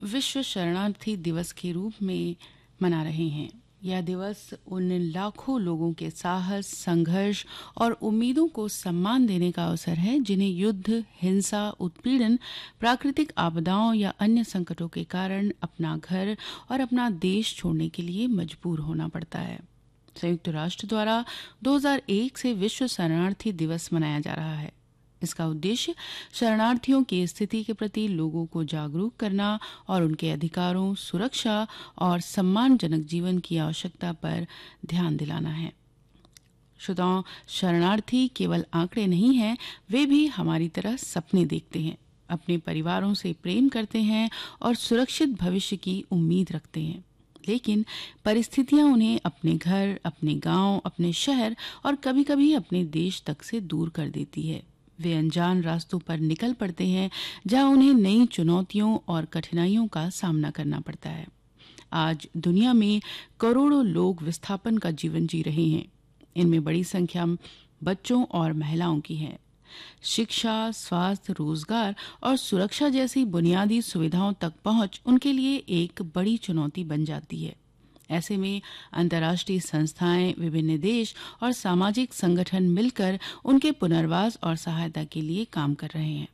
विश्व शरणार्थी दिवस के रूप में मना रहे हैं। यह दिवस उन लाखों लोगों के साहस, संघर्ष और उम्मीदों को सम्मान देने का अवसर है जिन्हें युद्ध, हिंसा, उत्पीड़न, प्राकृतिक आपदाओं या अन्य संकटों के कारण अपना घर और अपना देश छोड़ने के लिए मजबूर होना पड़ता है। संयुक्त राष्ट्र द्वारा 2001 से विश्व शरणार्थी दिवस मनाया जा रहा है। इसका उद्देश्य शरणार्थियों की स्थिति के प्रति लोगों को जागरूक करना और उनके अधिकारों, सुरक्षा और सम्मानजनक जीवन की आवश्यकता पर ध्यान दिलाना है। श्रोताओं, शरणार्थी केवल आंकड़े नहीं हैं, वे भी हमारी तरह सपने देखते हैं, अपने परिवारों से प्रेम करते हैं और सुरक्षित भविष्य की उम्मीद रखते हैं। लेकिन परिस्थितियां उन्हें अपने घर, अपने गांव, अपने शहर और कभी-कभी अपने देश तक से दूर कर देती है। वे अनजान रास्तों पर निकल पड़ते हैं जहां उन्हें नई चुनौतियों और कठिनाइयों का सामना करना पड़ता है। आज दुनिया में करोड़ों लोग विस्थापन का जीवन जी रहे हैं। इनमें बड़ी संख्या बच्चों और महिलाओं की है। शिक्षा, स्वास्थ्य, रोजगार और सुरक्षा जैसी बुनियादी सुविधाओं तक पहुंच उनके लिए एक बड़ी चुनौती बन जाती है। ऐसे में अंतर्राष्ट्रीय संस्थाएं, विभिन्न देश और सामाजिक संगठन मिलकर उनके पुनर्वास और सहायता के लिए काम कर रहे हैं।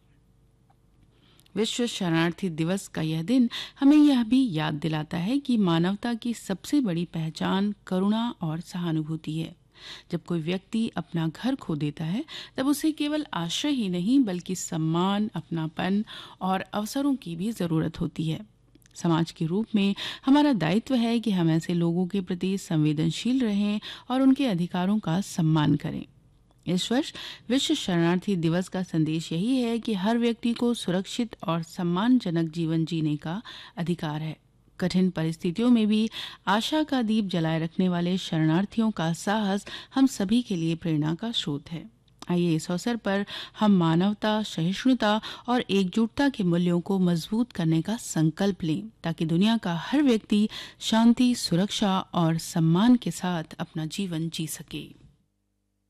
विश्व शरणार्थी दिवस का यह दिन हमें यह भी याद दिलाता है कि मानवता की सबसे बड़ी पहचान करुणा और सहानुभूति है। जब कोई व्यक्ति अपना घर खो देता है, तब उसे केवल आश्रय ही नहीं बल्कि सम्मान, अपनापन और अवसरों की भी जरूरत होती है। समाज के रूप में हमारा दायित्व है कि हम ऐसे लोगों के प्रति संवेदनशील रहें और उनके अधिकारों का सम्मान करें। इस वर्ष विश्व शरणार्थी दिवस का संदेश यही है कि हर व्यक्ति को सुरक्षित और सम्मानजनक जीवन जीने का अधिकार है। कठिन परिस्थितियों में भी आशा का दीप जलाए रखने वाले शरणार्थियों का साहस हम सभी के लिए प्रेरणा का स्रोत है। आइए इस अवसर पर हम मानवता, सहिष्णुता और एकजुटता के मूल्यों को मजबूत करने का संकल्प लें ताकि दुनिया का हर व्यक्ति शांति, सुरक्षा और सम्मान के साथ अपना जीवन जी सके।